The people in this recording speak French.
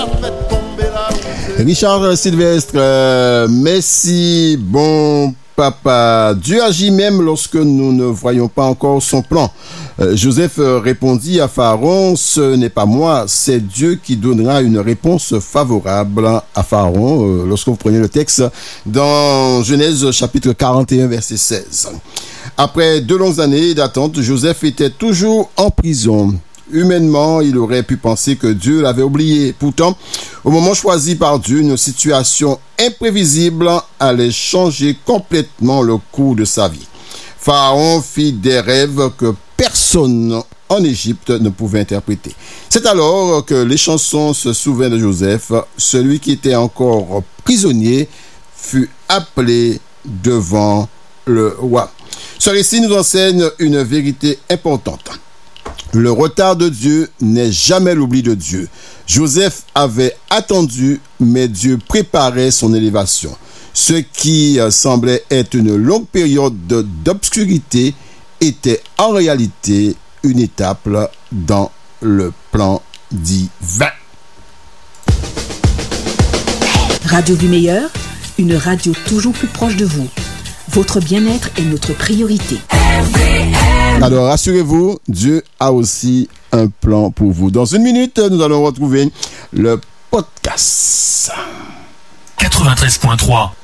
Richard Sylvestre, merci, bon papa. Dieu agit même lorsque nous ne voyons pas encore son plan. Joseph répondit à Pharaon, ce n'est pas moi, c'est Dieu qui donnera une réponse favorable à Pharaon. Lorsque vous prenez le texte dans Genèse chapitre 41, verset 16. Après 2 longues années d'attente, Joseph était toujours en prison. Humainement, il aurait pu penser que Dieu l'avait oublié. Pourtant, au moment choisi par Dieu, une situation imprévisible allait changer complètement le cours de sa vie. Pharaon fit des rêves que personne en Égypte ne pouvait interpréter. C'est alors que les chansons se souviennent de Joseph, celui qui était encore prisonnier, fut appelé devant le roi. Ce récit nous enseigne une vérité importante. Le retard de Dieu n'est jamais l'oubli de Dieu. Joseph avait attendu, mais Dieu préparait son élévation. Ce qui semblait être une longue période d'obscurité était en réalité une étape dans le plan divin. Radio du Meilleur, une radio toujours plus proche de vous. Votre bien-être est notre priorité. Alors rassurez-vous, Dieu a aussi un plan pour vous. Dans 1 minute, nous allons retrouver le podcast. 93.3